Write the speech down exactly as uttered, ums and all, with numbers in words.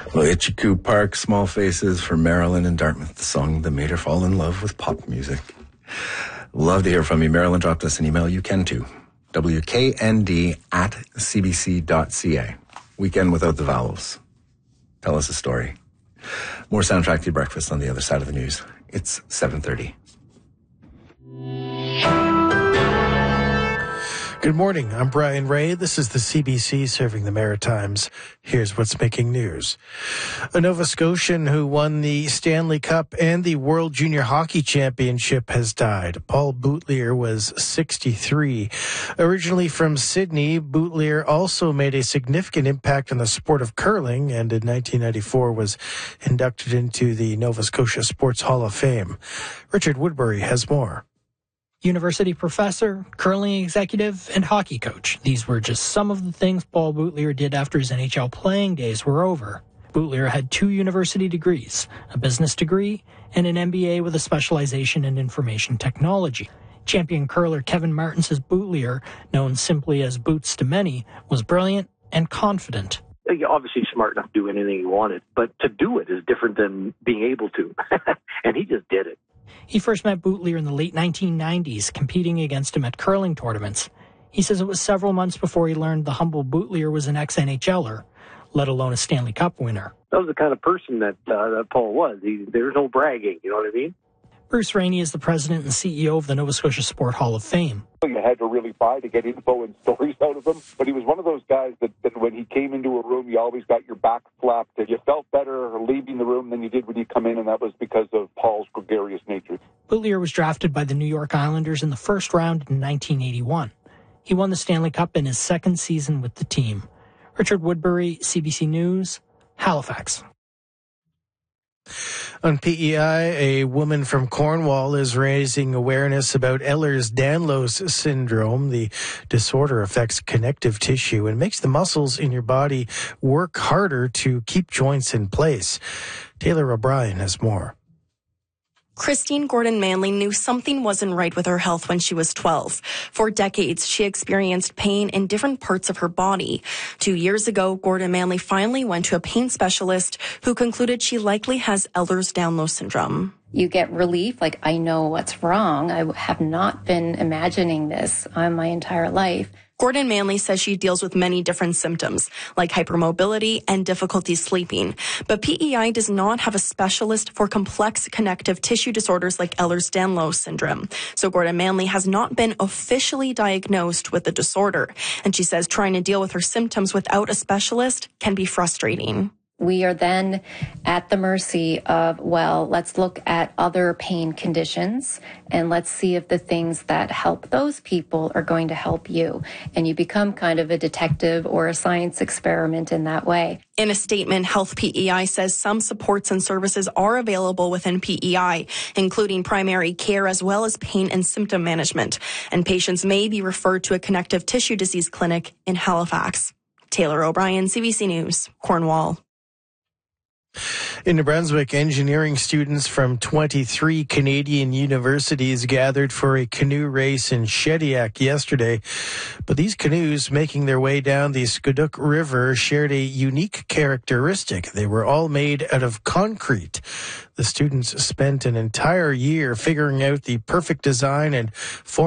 Loichiku Park, Small Faces for Marilyn and Dartmouth, the song that made her fall in love with pop music. Love to hear from you. Marilyn dropped us an email. You can too. W K N D at C B C dot C A. Weekend without the vowels. Tell us a story. More Soundtrack to Your Breakfast on the other side of the news. It's seven thirty. Good morning. I'm Brian Ray. This is the C B C serving the Maritimes. Here's what's making news. A Nova Scotian who won the Stanley Cup and the World Junior Hockey Championship has died. Paul Boutlier was sixty-three. Originally from Sydney, Boutlier also made a significant impact on the sport of curling and in nineteen ninety-four was inducted into the Nova Scotia Sports Hall of Fame. Richard Woodbury has more. University professor, curling executive, and hockey coach. These were just some of the things Paul Boutlier did after his N H L playing days were over. Boutlier had two university degrees, a business degree and an M B A with a specialization in information technology. Champion curler Kevin Martin says Boutlier, known simply as Boots to many, was brilliant and confident. You're obviously smart enough to do anything he wanted, but to do it is different than being able to. And he just did it. He first met Boutlier in the late nineteen nineties, competing against him at curling tournaments. He says it was several months before he learned the humble Boutlier was an ex-N H L er, let alone a Stanley Cup winner. That was the kind of person that, uh, that Paul was. He, there's no bragging, you know what I mean? Bruce Rainey is the president and C E O of the Nova Scotia Sport Hall of Fame. You had to really buy to get info and stories out of him. But he was one of those guys that, that when he came into a room, you always got your back slapped. You felt better leaving the room than you did when you come in, and that was because of Paul's gregarious nature. Boutlier was drafted by the New York Islanders in the first round in nineteen eighty-one. He won the Stanley Cup in his second season with the team. Richard Woodbury, C B C News, Halifax. On P E I, a woman from Cornwall is raising awareness about Ehlers-Danlos syndrome. The disorder affects connective tissue and makes the muscles in your body work harder to keep joints in place. Taylor O'Brien has more. Christine Gordon Manley knew something wasn't right with her health when she was twelve. For decades, she experienced pain in different parts of her body. Two years ago, Gordon Manley finally went to a pain specialist who concluded she likely has Ehlers-Danlos syndrome. You get relief, like, I know what's wrong. I have not been imagining this uh, my entire life. Gordon Manley says she deals with many different symptoms, like hypermobility and difficulty sleeping. But P E I does not have a specialist for complex connective tissue disorders like Ehlers-Danlos syndrome. So Gordon Manley has not been officially diagnosed with the disorder. And she says trying to deal with her symptoms without a specialist can be frustrating. We are then at the mercy of, well, let's look at other pain conditions and let's see if the things that help those people are going to help you. And you become kind of a detective or a science experiment in that way. In a statement, Health P E I says some supports and services are available within P E I, including primary care as well as pain and symptom management. And patients may be referred to a connective tissue disease clinic in Halifax. Taylor O'Brien, C B C News, Cornwall. In New Brunswick, engineering students from twenty-three Canadian universities gathered for a canoe race in Shediac yesterday. But these canoes making their way down the Squiduk River shared a unique characteristic. They were all made out of concrete. The students spent an entire year figuring out the perfect design and form